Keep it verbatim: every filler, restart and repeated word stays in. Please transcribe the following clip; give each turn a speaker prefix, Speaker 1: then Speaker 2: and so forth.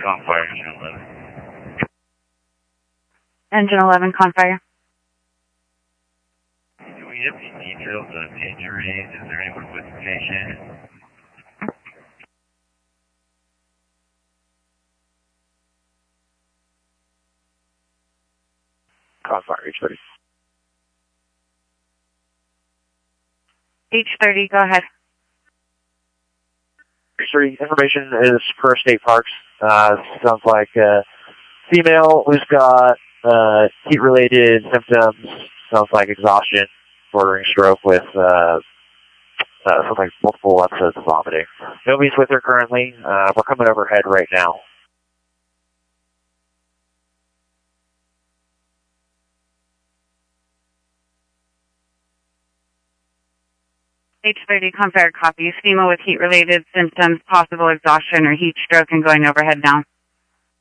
Speaker 1: Confire, engine eleven.
Speaker 2: Engine eleven, Confire.
Speaker 1: Do we have any details of injuries? Is there anyone with the patient?
Speaker 3: Confire, H thirty.
Speaker 2: H thirty, go ahead.
Speaker 3: H thirty, information is for State Parks. Uh, sounds like a female who's got uh, heat-related symptoms. Sounds like exhaustion, bordering stroke with uh, uh, sounds like multiple episodes of vomiting. Nobody's with her currently. Uh, we're coming overhead right now.
Speaker 2: H thirty, Confire, copy. Female with heat-related symptoms, possible exhaustion or heat stroke, and going overhead now.